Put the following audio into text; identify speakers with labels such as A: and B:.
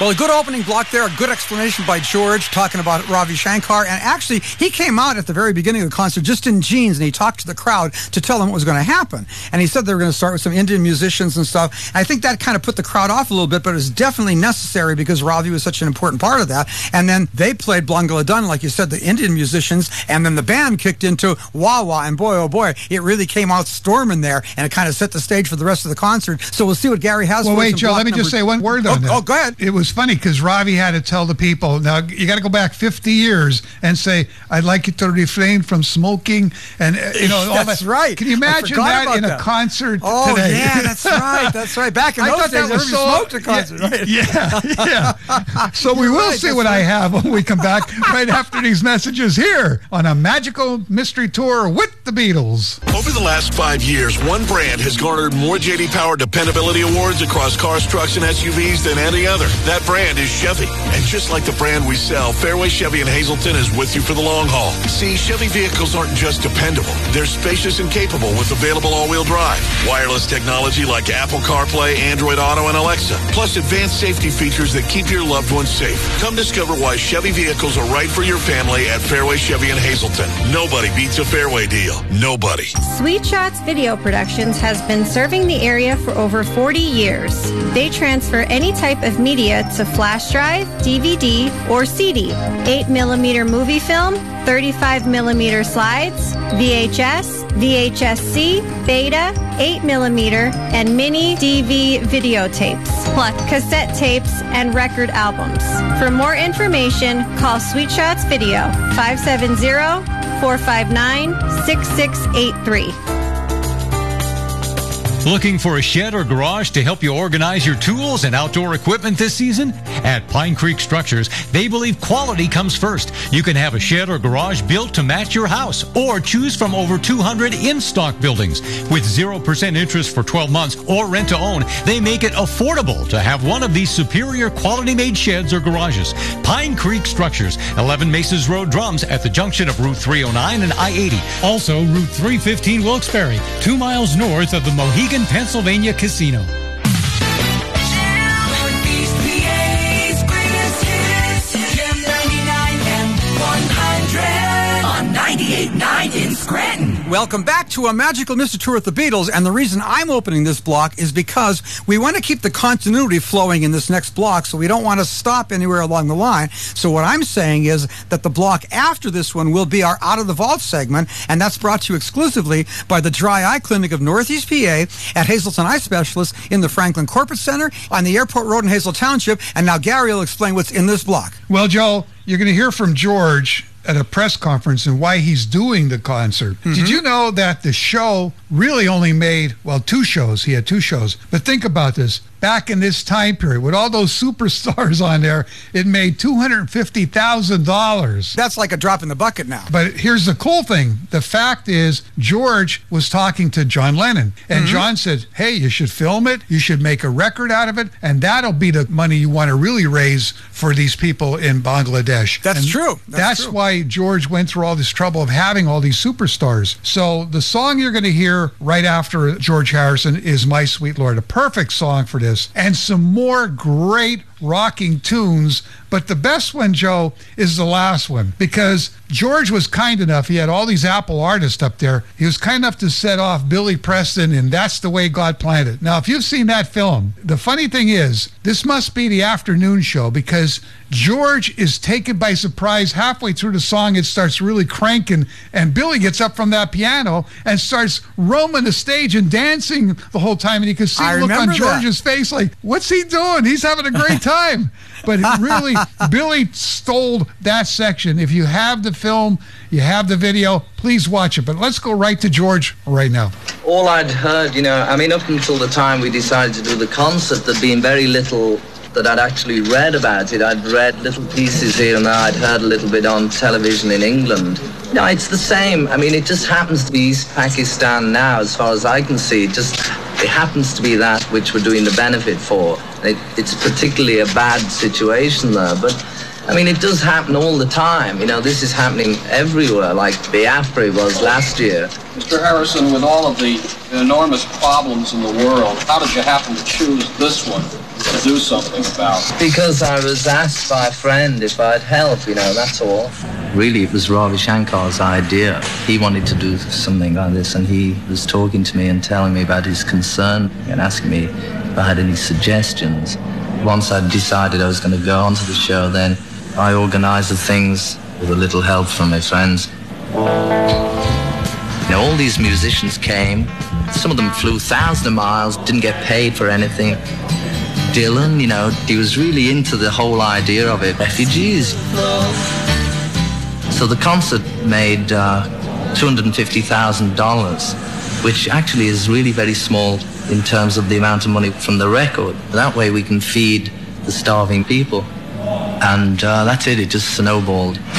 A: Well, a good opening block there, a good explanation by George talking about Ravi Shankar. And actually, he came out at the very beginning of the concert just in jeans, and he talked to the crowd to tell them what was going to happen. And he said they were going to start with some Indian musicians and stuff. And I think that kind of put the crowd off a little bit, but it was definitely necessary because Ravi was such an important part of that. And then they played Blangala Dun, like you said, the Indian musicians, and then the band kicked into Wah Wah, and boy, oh boy, it really came out storming there, and it kind of set the stage for the rest of the concert. So we'll see what Gary has for us.
B: Well, wait, Joe, let me just say one word on that.
A: Oh, go ahead.
B: It was funny because Ravi had to tell the people, now you got to go back 50 years and say, I'd like you to refrain from smoking, and all
A: that's
B: that.
A: Right.
B: Can you imagine that in a concert today?
A: Yeah, that's right. That's right. Back in those days, everybody smoked at concert, right?
B: Yeah. So we will see what I have when we come back right after these messages here on a magical mystery tour with the Beatles.
C: Over the last 5 years, one brand has garnered more J.D. Power dependability awards across cars, trucks, and SUVs than any other. That brand is Chevy. And just like the brand we sell, Fairway Chevy in Hazleton is with you for the long haul. See, Chevy vehicles aren't just dependable. They're spacious and capable with available all-wheel drive, wireless technology like Apple CarPlay, Android Auto, and Alexa, plus advanced safety features that keep your loved ones safe. Come discover why Chevy vehicles are right for your family at Fairway Chevy in Hazleton. Nobody beats a Fairway deal. Nobody.
D: Sweet Shots Video Productions has been serving the area for over 40 years. They transfer any type of media to flash drive, DVD, or CD, 8mm movie film, 35mm slides, VHS, VHS-C, Beta, 8mm, and mini DV videotapes, plus cassette tapes and record albums. For more information, call Sweet Shots Video, 570-459-6683.
E: Looking for a shed or garage to help you organize your tools and outdoor equipment this season? At Pine Creek Structures, they believe quality comes first. You can have a shed or garage built to match your house or choose from over 200 in-stock buildings. With 0% interest for 12 months or rent to own, they make it affordable to have one of these superior quality-made sheds or garages. Pine Creek Structures, 11 Mesas Road, Drums, at the junction of Route 309 and I-80.
F: Also, Route 315 Wilkes-Barre, 2 miles north of the Mohegan, Pennsylvania Casino.
A: In Scranton. Welcome back to a Magical Mystery Tour with the Beatles, and the reason I'm opening this block is because we want to keep the continuity flowing in this next block, so we don't want to stop anywhere along the line. So what I'm saying is that the block after this one will be our Out of the Vault segment, and that's brought to you exclusively by the Dry Eye Clinic of Northeast PA at Hazleton Eye Specialists in the Franklin Corporate Center on the Airport Road in Hazel Township. And now Gary will explain what's in this block.
B: Well, Joe, you're going to hear from George at a press conference and why he's doing the concert. Mm-hmm. Did you know that the show really only made, 2 shows. He had 2 shows. But think about this. Back in this time period, with all those superstars on there, it made $250,000.
A: That's like a drop in the bucket now.
B: But here's the cool thing. The fact is, George was talking to John Lennon, and John said, hey, you should film it, you should make a record out of it, and that'll be the money you want to really raise for these people in Bangladesh.
A: That's true.
B: That's why George went through all this trouble of having all these superstars. So the song you're going to hear right after George Harrison is My Sweet Lord, a perfect song for this. And some more great rocking tunes, but the best one, Joe, is the last one, because George was kind enough, he had all these Apple artists up there, he was kind enough to set off Billy Preston and That's the Way God Planned It. Now, if you've seen that film, the funny thing is, this must be the afternoon show, because George is taken by surprise halfway through the song. It starts really cranking, and Billy gets up from that piano and starts roaming the stage and dancing the whole time, and you can see the look on George's face like, what's he doing? He's having a great time. But really, Billy stole that section. If you have the film, you have the video, please watch it. But let's go right to George right now.
G: All I'd heard, up until the time we decided to do the concert, there'd been very little that I'd actually read about it. I'd read little pieces here and there. I'd heard a little bit on television in England. No, it's the same. It just happens to be East Pakistan now, as far as I can see. It happens to be that which we're doing the benefit for. It's particularly a bad situation there, but it does happen all the time. This is happening everywhere, like Biafra was last year.
H: Mr. Harrison, with all of the enormous problems in the world, how did you happen to choose this one? do something about?
G: Because I was asked by a friend if I'd help, you know, that's all. Really, it was Ravi Shankar's idea. He wanted to do something like this, and he was talking to me and telling me about his concern and asking me if I had any suggestions. Once I decided I was going to go onto the show, then I organized the things with a little help from my friends. You know, all these musicians came. Some of them flew thousands of miles, didn't get paid for anything. Dylan, you know, he was really into the whole idea of it. Refugees. So the concert made $250,000, which actually is really very small in terms of the amount of money from the record. That way we can feed the starving people. And that's it just snowballed.